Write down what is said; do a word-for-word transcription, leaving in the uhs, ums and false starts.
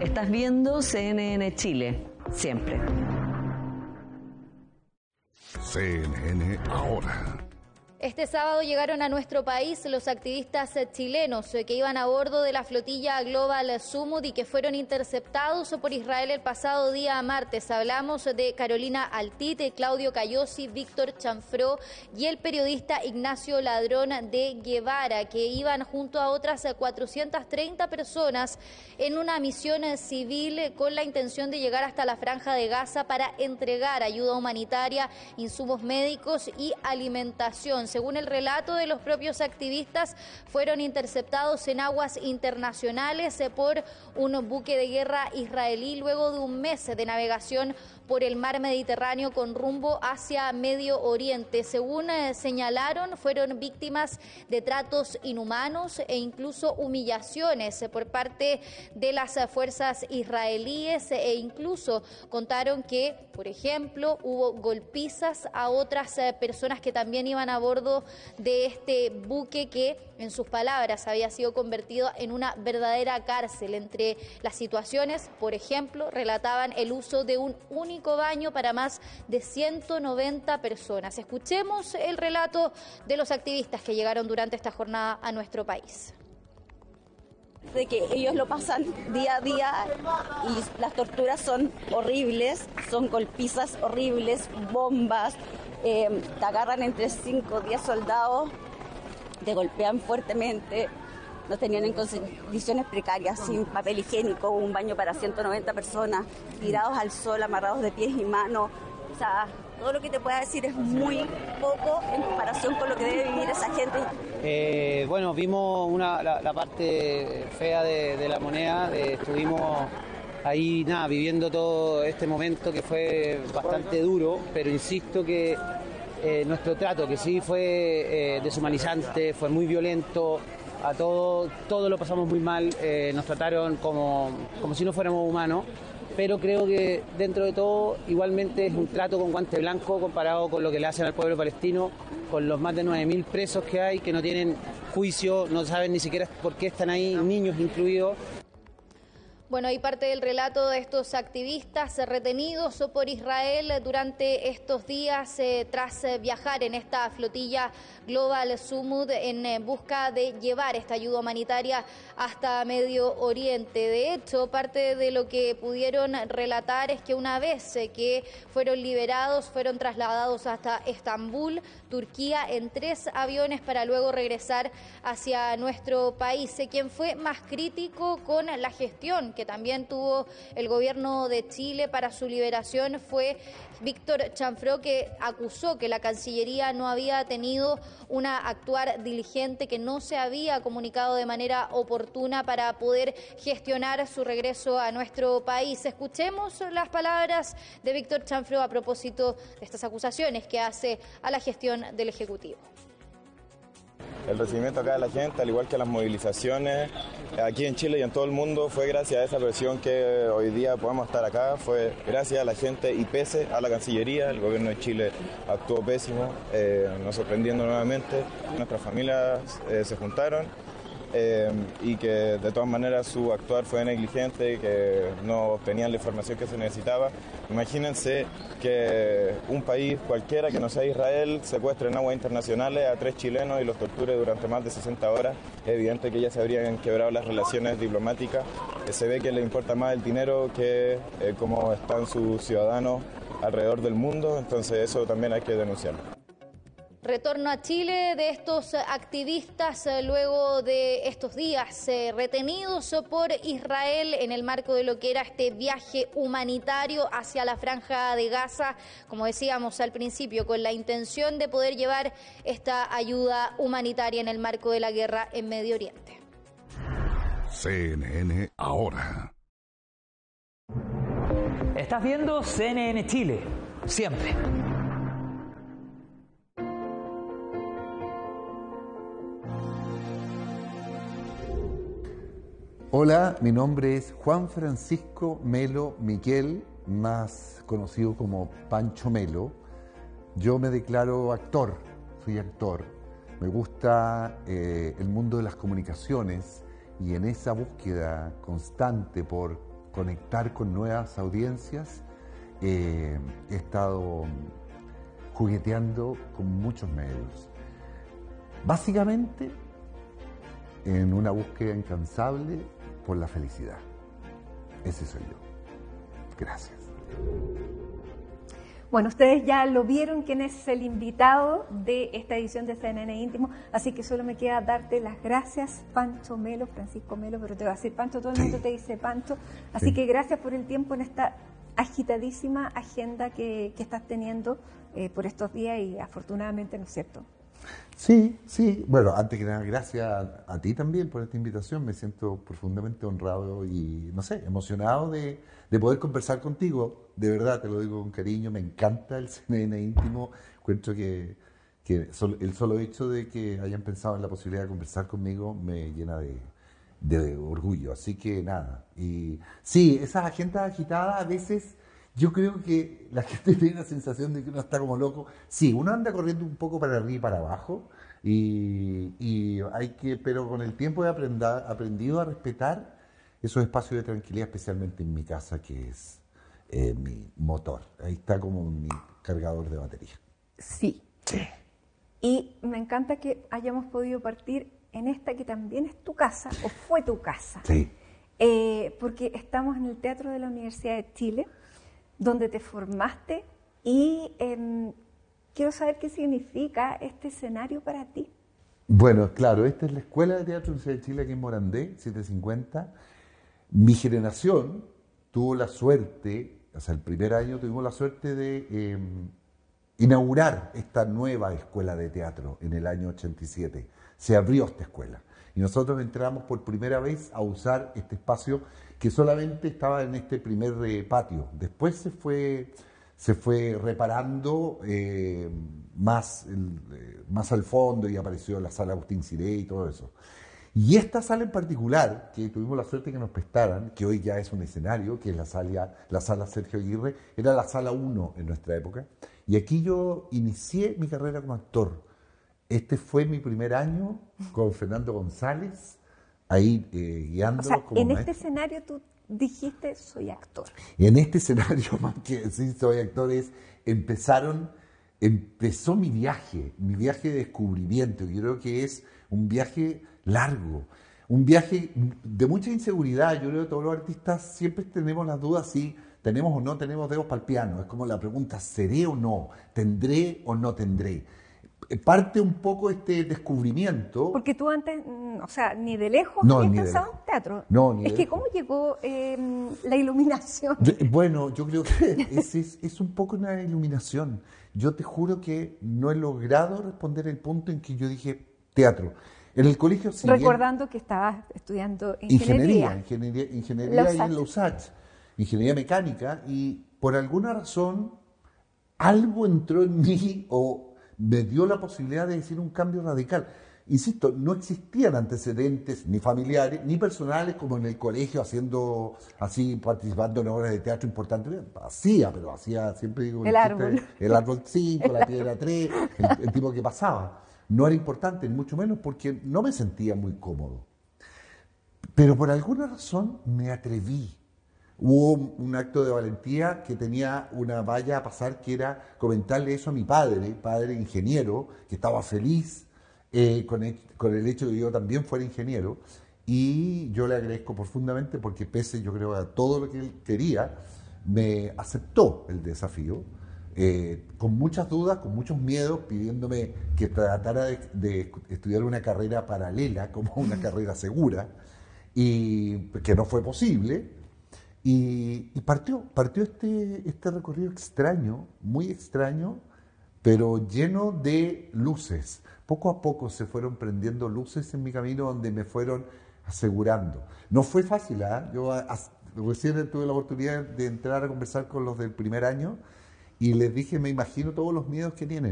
Estás viendo C N N Chile, siempre. C N N Ahora. Este sábado llegaron a nuestro país los activistas chilenos que iban a bordo de la flotilla Global Sumud y que fueron interceptados por Israel el pasado día martes. Hablamos de Carolina Altite, Claudio Cayosi, Víctor Chanfró y el periodista Ignacio Ladrón de Guevara, que iban junto a otras cuatrocientas treinta personas en una misión civil con la intención de llegar hasta la Franja de Gaza para entregar ayuda humanitaria, insumos médicos y alimentación. Según el relato de los propios activistas, fueron interceptados en aguas internacionales por un buque de guerra israelí luego de un mes de navegación por el mar Mediterráneo con rumbo hacia Medio Oriente. Según eh, señalaron, fueron víctimas de tratos inhumanos e incluso humillaciones eh, por parte de las eh, fuerzas israelíes eh, e incluso contaron que, por ejemplo, hubo golpizas a otras eh, personas que también iban a bordo de este buque que, en sus palabras, había sido convertido en una verdadera cárcel. Entre las situaciones, por ejemplo, relataban el uso de un único baño para más de ciento noventa personas. Escuchemos el relato de los activistas que llegaron durante esta jornada a nuestro país. De que ellos lo pasan día a día y las torturas son horribles, son golpizas horribles, bombas, eh, te agarran entre cinco o diez soldados, te golpean fuertemente. Nos tenían en condiciones precarias, sin papel higiénico, un baño para ciento noventa personas, tirados al sol, amarrados de pies y manos. O sea, todo lo que te pueda decir es muy poco en comparación con lo que debe vivir esa gente. Eh, bueno, vimos una, la, la parte fea de, de la moneda, de, estuvimos ahí nada, viviendo todo este momento que fue bastante duro, pero insisto que eh, nuestro trato, que sí fue eh, deshumanizante, fue muy violento. A todo, todo lo pasamos muy mal, eh, nos trataron como, como si no fuéramos humanos, pero creo que dentro de todo igualmente es un trato con guante blanco comparado con lo que le hacen al pueblo palestino, con los más de nueve mil presos que hay, que no tienen juicio, no saben ni siquiera por qué están ahí, niños incluidos. Bueno, hay parte del relato de estos activistas retenidos por Israel durante estos días eh, tras eh, viajar en esta flotilla Global Sumud en eh, busca de llevar esta ayuda humanitaria hasta Medio Oriente. De hecho, parte de lo que pudieron relatar es que una vez eh, que fueron liberados, fueron trasladados hasta Estambul, Turquía, en tres aviones para luego regresar hacia nuestro país. Eh, quien fue más crítico con la gestión que también tuvo el gobierno de Chile para su liberación fue Víctor Chanfró, que acusó que la Cancillería no había tenido una actuar diligente, que no se había comunicado de manera oportuna para poder gestionar su regreso a nuestro país. Escuchemos las palabras de Víctor Chanfró a propósito de estas acusaciones que hace a la gestión del Ejecutivo. El recibimiento acá de la gente, al igual que las movilizaciones aquí en Chile y en todo el mundo, fue gracias a esa presión que hoy día podemos estar acá, fue gracias a la gente y pese a la Cancillería. El gobierno de Chile actuó pésimo, eh, nos sorprendiendo nuevamente. Nuestras familias eh, se juntaron eh, y que de todas maneras su actuar fue negligente, que no obtenían la información que se necesitaba. Imagínense que un país cualquiera que no sea Israel secuestre en aguas internacionales a tres chilenos y los torture durante más de sesenta horas. Es evidente que ya se habrían quebrado las relaciones diplomáticas. Eh, se ve que le importa más el dinero que eh, cómo están sus ciudadanos alrededor del mundo, entonces eso también hay que denunciarlo. Retorno a Chile de estos activistas luego de estos días eh, retenidos por Israel en el marco de lo que era este viaje humanitario hacia la Franja de Gaza, como decíamos al principio, con la intención de poder llevar esta ayuda humanitaria en el marco de la guerra en Medio Oriente. C N N Ahora. Estás viendo C N N Chile, siempre. Hola, mi nombre es Juan Francisco Melo Miquel, más conocido como Pancho Melo. Yo me declaro actor, soy actor. Me gusta eh, el mundo de las comunicaciones y en esa búsqueda constante por conectar con nuevas audiencias. Eh, he estado jugueteando con muchos medios. Básicamente, en una búsqueda incansable por la felicidad. Ese soy yo. Gracias. Bueno, ustedes ya lo vieron quién es el invitado de esta edición de C N N Íntimo, así que solo me queda darte las gracias, Pancho Melo, Francisco Melo, pero te voy a decir Pancho, todo el mundo sí. te dice Pancho, así sí. que gracias por el tiempo en esta agitadísima agenda que, que estás teniendo eh, por estos días y afortunadamente, ¿no es cierto? Sí, sí. Bueno, antes que nada, gracias a, a ti también por esta invitación. Me siento profundamente honrado y, no sé, emocionado de, de poder conversar contigo. De verdad, te lo digo con cariño. Me encanta el C N N Íntimo. Encuentro que, que sol, el solo hecho de que hayan pensado en la posibilidad de conversar conmigo me llena de, de orgullo. Así que nada. Y sí, esas agendas agitadas a veces... Yo creo que la gente tiene la sensación de que uno está como loco. Sí, uno anda corriendo un poco para arriba y para abajo, y, y hay que, pero con el tiempo he aprenda, aprendido a respetar esos espacios de tranquilidad, especialmente en mi casa, que es eh, mi motor. Ahí está como mi cargador de batería. Sí. sí. Y me encanta que hayamos podido partir en esta que también es tu casa, o fue tu casa. Sí. Eh, porque estamos en el Teatro de la Universidad de Chile, donde te formaste, y eh, quiero saber qué significa este escenario para ti. Bueno, claro, esta es la Escuela de Teatro de la Universidad de Chile aquí en Morandé, setecientos cincuenta. Mi generación tuvo la suerte, o sea, el primer año tuvimos la suerte de eh, inaugurar esta nueva escuela de teatro en el año ochenta y siete. Se abrió esta escuela y nosotros entramos por primera vez a usar este espacio que solamente estaba en este primer eh, patio. Después se fue, se fue reparando eh, más, el, eh, más al fondo y apareció la sala Agustín Ciré y todo eso. Y esta sala en particular, que tuvimos la suerte que nos prestaran, que hoy ya es un escenario, que es la sala, la sala Sergio Aguirre, era la sala uno en nuestra época. Y aquí yo inicié mi carrera como actor. Este fue mi primer año con Fernando González, ahí eh, guiando. O sea, como en maestro. Este escenario tú dijiste, soy actor. En este escenario, más que decir soy actor, es, empezaron, empezó mi viaje, mi viaje de descubrimiento. Yo creo que es un viaje largo, un viaje de mucha inseguridad. Yo creo que todos los artistas siempre tenemos las dudas si tenemos o no tenemos dedos para el piano. Es como la pregunta, ¿seré o no? ¿Tendré o no tendré? Parte un poco este descubrimiento. Porque tú antes, o sea, ni de lejos no, habías ni pensado de en teatro. No, ni es de que lejos. ¿cómo llegó eh, la iluminación? Yo, bueno, yo creo que es, es, es un poco una iluminación. Yo te juro que no he logrado responder el punto en que yo dije teatro. En el colegio... Si Recordando bien, que estabas estudiando ingeniería. Ingeniería. Ingeniería, ingeniería ahí en la U S A C. Ingeniería mecánica. Y por alguna razón, algo entró en mí o... me dio la posibilidad de decir un cambio radical. Insisto, no existían antecedentes ni familiares ni personales como en el colegio haciendo así, participando en obras de teatro importantes. Hacía, pero hacía, siempre digo, el, el árbol. El árbol cinco, la piedra tres, el, el tipo que pasaba. No era importante, ni mucho menos, porque no me sentía muy cómodo. Pero por alguna razón me atreví. Hubo un acto de valentía que tenía una valla a pasar, que era comentarle eso a mi padre, padre ingeniero, que estaba feliz eh, con, el, con el hecho de que yo también fuera ingeniero, y yo le agradezco profundamente porque pese, yo creo, a todo lo que él quería, me aceptó el desafío, eh, con muchas dudas, con muchos miedos, pidiéndome que tratara de, de estudiar una carrera paralela, como una carrera segura, y que no fue posible. Y, y partió, partió este, este recorrido extraño, muy extraño, pero lleno de luces. Poco a poco se fueron prendiendo luces en mi camino donde me fueron asegurando. No fue fácil, ¿eh? Yo a, a, recién tuve la oportunidad de entrar a conversar con los del primer año y les dije, me imagino todos los miedos que tienen.